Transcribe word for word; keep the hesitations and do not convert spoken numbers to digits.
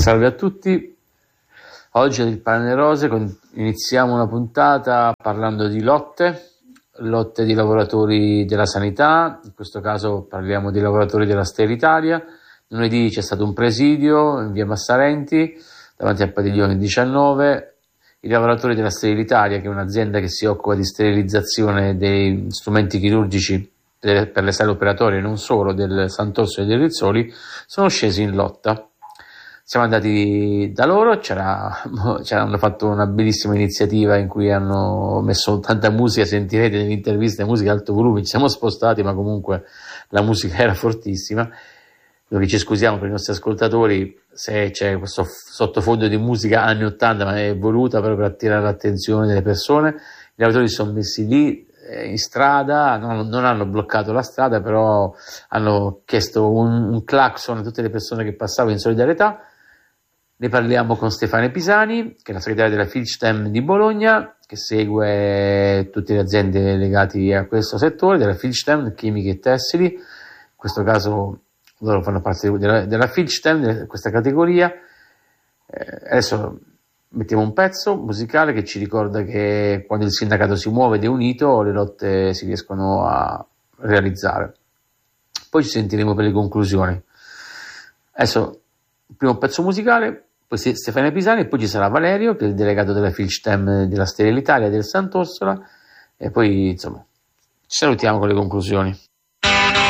Salve a tutti, oggi al Pane Rose iniziamo una puntata parlando di lotte, lotte di lavoratori della sanità, in questo caso parliamo di lavoratori della Stella Italia. Lunedì c'è stato un presidio in via Massarenti, davanti al padiglione diciannove, i lavoratori della Stella Italia, che è un'azienda che si occupa di sterilizzazione dei strumenti chirurgici per le sale operatorie, non solo, del Sant'Orso e del Rizzoli, sono scesi in lotta. Siamo andati da loro, c'era, c'era, hanno fatto una bellissima iniziativa in cui hanno messo tanta musica, sentirete nell'intervista musica a alto volume, ci siamo spostati ma comunque la musica era fortissima. Noi ci scusiamo per i nostri ascoltatori se c'è questo sottofondo di musica anni ottanta, ma è voluta proprio per attirare l'attenzione delle persone. I lavoratori si sono messi lì in strada, non, non hanno bloccato la strada, però hanno chiesto un, un clacson a tutte le persone che passavano in solidarietà. Ne parliamo con Stefania Pisani, che è la segretaria della Filstem di Bologna, che segue tutte le aziende legate a questo settore, della Filstem, chimiche e tessili. In questo caso loro fanno parte della, della Filstem, di questa categoria. Eh, adesso mettiamo un pezzo musicale che ci ricorda che quando il sindacato si muove ed è unito, le lotte si riescono a realizzare. Poi ci sentiremo per le conclusioni. Adesso il primo pezzo musicale, poi Stefania Pisani, e poi ci sarà Valerio, che è il delegato della Filstem della Stella Italia e del Sant'Orsola, e poi insomma ci salutiamo con le conclusioni.